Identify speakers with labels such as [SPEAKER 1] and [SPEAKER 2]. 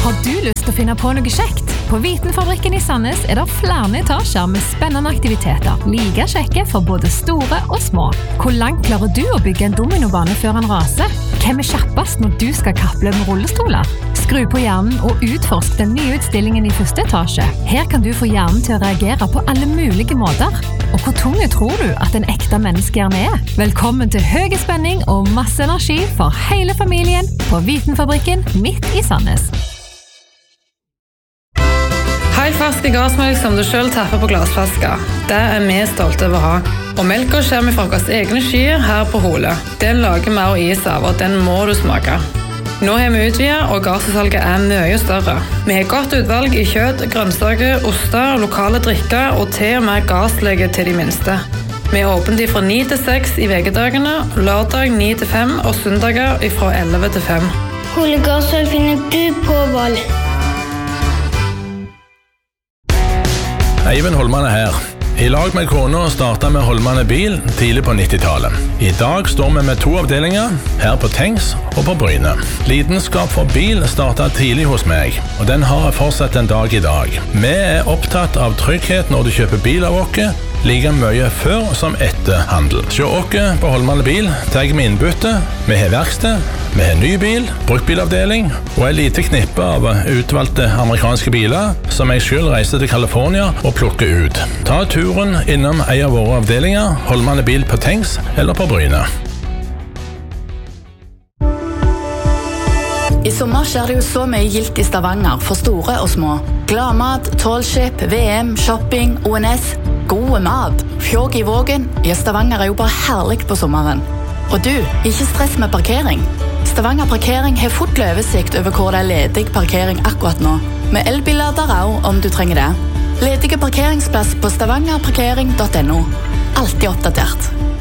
[SPEAKER 1] Har du lyst til å finne på noe kjekt? På Vitenfabrikken i Sandnes det flere etasjer med spennende aktiviteter. Like kjekke for både store og små. Hvor langt klarer du å bygge en dominobane før en raser? Hvem kjappest når du skal kapple med rullestoler? Skru på hjernen og utforsk den nye utstillingen i første etasje. Her kan du få hjernen til å reagere på alle mulige måter. Og hvor tunge tror du at en ekte menneskehjerne er? Velkommen til høy spenning og masse energi for hele familien på Vitenfabrikken midt i Sandnes.
[SPEAKER 2] Helt ferske gassmelk som du selv tapper på glassflasker. Det vi stolte over å ha. Og melka kommer fra våre egne skyer her på Hole. Den lager vi og is av, og den må du smake. Nå har vi utvidet, og gassalget mye større. Vi har godt utvalg i kjøtt, grønnsaker, oster, lokale drikker og til og med gasslege til de minste. Vi er åpent fra 9 til 6 i vekedagene, lørdag 9 til 5 og søndager fra 11 til 5.
[SPEAKER 3] Hole gassøl finner du på Voll.
[SPEAKER 4] Eivind Holman her. I lag med kona startet vi Holmane Bil tidlig på 90-tallet. I dag står vi med 2 avdelinger, her på Tengs og på Bryne. Lidenskap for bil startet tidlig hos meg, og den har fortsatt en dag i dag. Vi er opptatt av trygghet når du kjøper bil av oss, like mye før som etter handel. Se oss på Holmane Bil, tar vi innbytte, vi har verksted, vi har ny bil, bruktbilavdeling og en lite knippe av utvalgte amerikanske biler som jeg selv reiser til California og plukker ut. Ta turen innom en av våre avdelinger, Holmane Bil på Tengs eller på Bryne.
[SPEAKER 5] I sommer skjer det jo så mye gildt i Stavanger for store og små. Gladmat, tålskip, VM, shopping, ONS, gode mat, fjåg i vågen. Ja, Stavanger er jo bare herlig på sommeren. Og du, ikke stress med parkering. Stavanger Parkering har fort oversikt over hvor det er ledig parkering akkurat nå. Med elbillader også om du trenger det. Ledige parkeringsplass på stavangerparkering.no. Alltid oppdatert.